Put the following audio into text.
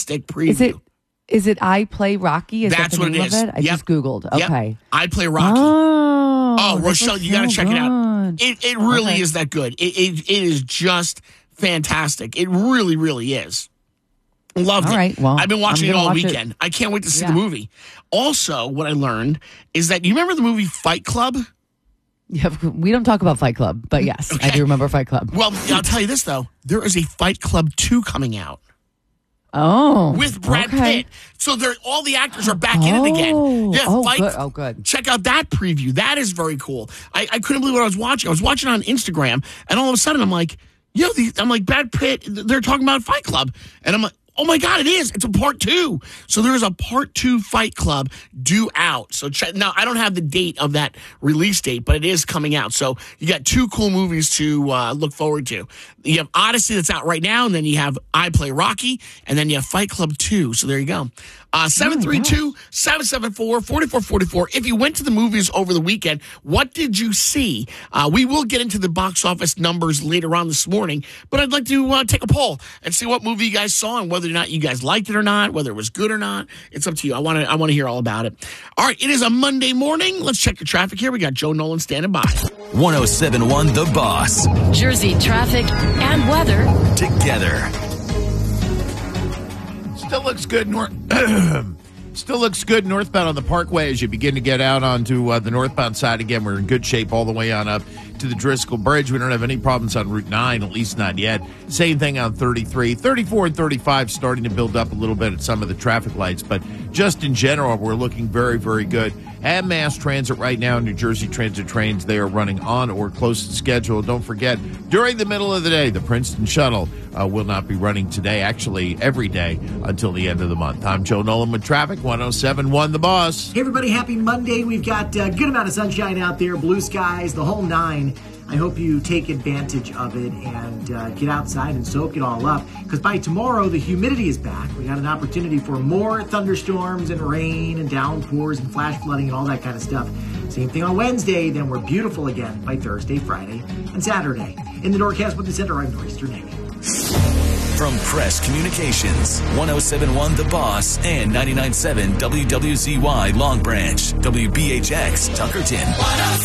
fantastic preview. Is it I Play Rocky? That's that the what name it is. of it? I just Googled. Okay. Yep. I Play Rocky. Oh, Rochelle, you got to check it out. It really is that good. It is just fantastic. It really, really is. Loved it. All right. Well, I've been watching it all weekend. I can't wait to see the movie. Also, what I learned is that you remember the movie Fight Club? Yeah, we don't talk about Fight Club, but yes, I do remember Fight Club. Well, I'll tell you this, though. There is a Fight Club 2 coming out. Oh. With Brad Pitt. So all the actors are back in it again. Yeah, good. Check out that preview. That is very cool. I couldn't believe what I was watching. I was watching on Instagram, and all of a sudden I'm like, Brad Pitt, they're talking about Fight Club. And I'm like, oh my God, it is. It's a part 2. So there is a part 2 Fight Club due out. So now I don't have the date of that release date, but it is coming out. So you got 2 cool movies to look forward to. You have Odyssey that's out right now, and then you have I Play Rocky, and then you have Fight Club 2. So there you go. 732-774-4444. If you went to the movies over the weekend, what did you see? We will get into the box office numbers later on this morning, but I'd like to take a poll and see what movie you guys saw and whether or not you guys liked it or not, whether it was good or not. It's up to you. I want to hear all about it. All right, it is a Monday morning. Let's check your traffic here. We got Joe Nolan standing by. 107.1 The Boss. Jersey traffic and weather together. Still looks good northbound on the Parkway as you begin to get out onto the northbound side again. We're in good shape all the way on up to the Driscoll Bridge. We don't have any problems on Route 9, at least not yet. Same thing on 33. 34 and 35 starting to build up a little bit at some of the traffic lights, but just in general, we're looking very, very good. And mass transit right now, New Jersey Transit trains, they are running on or close to schedule. Don't forget, during the middle of the day, the Princeton Shuttle will not be running today, actually every day until the end of the month. I'm Joe Nolan with traffic, 107.1 The Boss. Hey, everybody, happy Monday. We've got a good amount of sunshine out there, blue skies, the whole 9. I hope you take advantage of it and get outside and soak it all up, because by tomorrow, the humidity is back. We got an opportunity for more thunderstorms and rain and downpours and flash flooding and all that kind of stuff. Same thing on Wednesday, then we're beautiful again by Thursday, Friday, and Saturday. In the Norcast with the Center, I'm Norris Ternaghi. From Press Communications, 107.1 The Boss and 99.7 WWZY Long Branch, WBHX Tuckerton.